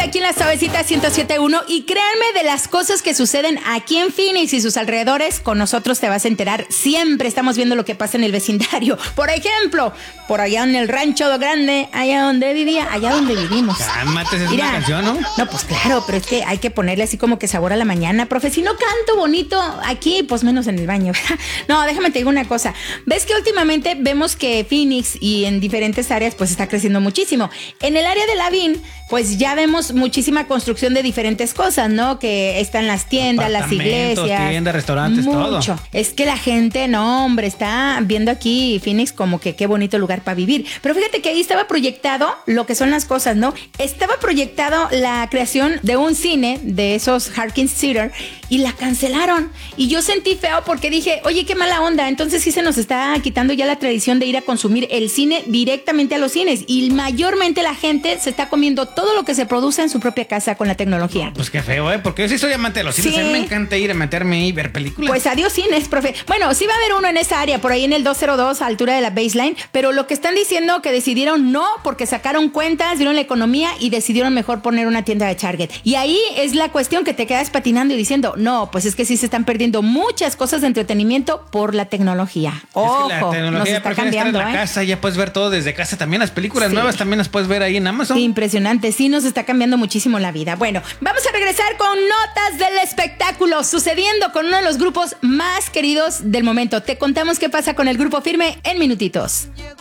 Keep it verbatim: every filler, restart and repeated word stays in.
aquí en la Suavecita ciento siete punto uno y créanme, de las cosas que suceden aquí en Phoenix y sus alrededores, con nosotros te vas a enterar. Siempre estamos viendo lo que pasa en el vecindario. Por ejemplo, por allá en el Rancho Grande, allá donde vivía, allá donde vivimos. Cálmate, es Mira, una canción, ¿no? No, pues claro, pero es que hay que ponerle así como que sabor a la mañana, profe. Si no canto bonito aquí, pues menos en el baño. No, déjame te digo una cosa. Ves que últimamente vemos que Phoenix y en diferentes áreas pues está creciendo muchísimo. En el área de Lavín, pues ya vemos muchísima construcción de diferentes cosas, ¿no? Que están las tiendas, las iglesias. Tiendas, restaurantes, mucho. todo. Es que la gente, no, hombre, está viendo aquí Phoenix como que qué bonito lugar para vivir. Pero fíjate que ahí estaba proyectado lo que son las cosas, ¿no? Estaba proyectado la creación de un cine de esos Harkins Theater y la cancelaron. Y yo sentí feo porque dije, oye, qué mala onda. Entonces sí se nos está quitando ya la tradición de ir a consumir el cine directamente a los cines. Y mayormente la gente se está comiendo todo lo que se produce en su propia casa con la tecnología. Pues qué feo, ¿eh? Porque yo sí soy amante de los cines. Sí. A mí me encanta ir a meterme y ver películas. Pues adiós cines, profe. Bueno, sí va a haber uno en esa área, por ahí en el doscientos dos, a altura de la baseline, pero lo que están diciendo que decidieron no, porque sacaron cuentas, vieron la economía y decidieron mejor poner una tienda de Target. Y ahí es la cuestión que te quedas patinando y diciendo, no, pues es que sí se están perdiendo muchas cosas de entretenimiento por la tecnología. Ojo, es que la tecnología nos está cambiando, estar en la ¿eh? casa, ya puedes ver todo desde casa. También las películas Sí. nuevas también las puedes ver ahí en Amazon. Impresionante, sí nos está cambiando muchísimo la vida. Bueno, vamos a regresar con notas del espectáculo sucediendo con uno de los grupos más queridos del momento. Te contamos qué pasa con el Grupo Firme en minutitos.